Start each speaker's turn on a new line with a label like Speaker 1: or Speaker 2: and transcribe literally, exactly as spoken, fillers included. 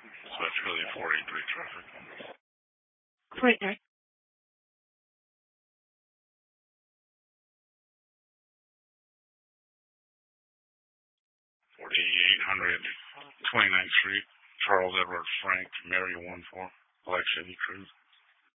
Speaker 1: So that's really four eighty-three traffic.
Speaker 2: Right there.
Speaker 1: forty-eight hundred twenty-ninth Street, Charles Edward Frank, Mary one four, Black Chevy Cruze.